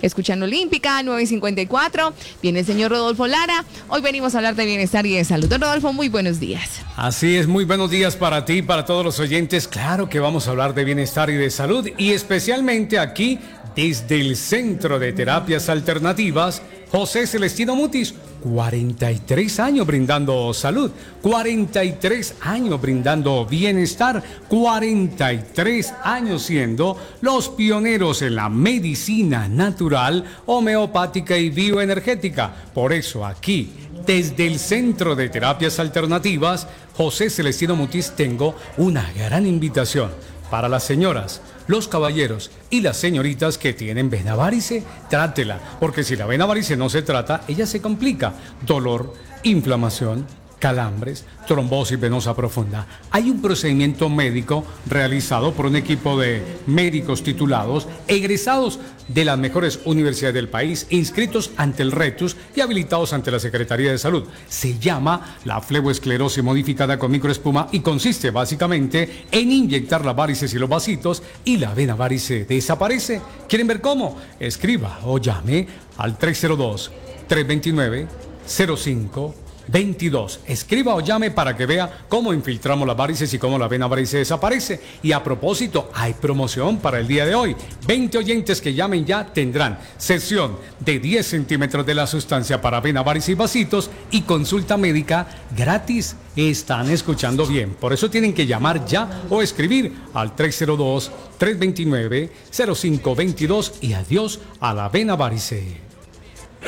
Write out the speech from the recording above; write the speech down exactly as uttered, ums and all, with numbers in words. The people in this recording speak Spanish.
escuchando Olímpica nueve cincuenta y cuatro. Viene el señor Rodolfo Lara. Hoy venimos a hablar de bienestar y de salud. Don Rodolfo, muy buenos días. Así es, muy buenos días para ti, para todos los oyentes. Claro que vamos a hablar de bienestar y de salud, y especialmente aquí desde el Centro de Terapias Alternativas José Celestino Mutis. cuarenta y tres años brindando salud, cuarenta y tres años brindando bienestar, cuarenta y tres años siendo los pioneros en la medicina natural, homeopática y bioenergética. Por eso aquí, desde el Centro de Terapias Alternativas José Celestino Mutis, tengo una gran invitación para las señoras, los caballeros y las señoritas que tienen vena varice. Trátela, porque si la vena varice no se trata, ella se complica. Dolor, inflamación, calambres, trombosis venosa profunda. Hay un procedimiento médico realizado por un equipo de médicos titulados, egresados de las mejores universidades del país, inscritos ante el RETUS y habilitados ante la Secretaría de Salud. Se llama la fleboesclerosis modificada con microespuma y consiste básicamente en inyectar las varices y los vasitos y la vena varice desaparece. ¿Quieren ver cómo? Escriba o llame al tres cero dos, tres dos nueve, cero cinco veintidós. Escriba o llame para que vea cómo infiltramos las varices y cómo la vena varice desaparece. Y a propósito, hay promoción para el día de hoy. veinte oyentes que llamen ya tendrán sesión de diez centímetros de la sustancia para vena varice y vasitos y consulta médica gratis. Están escuchando bien. Por eso tienen que llamar ya o escribir al tres cero dos, tres dos nueve, cero cinco veintidós y adiós a la vena varice.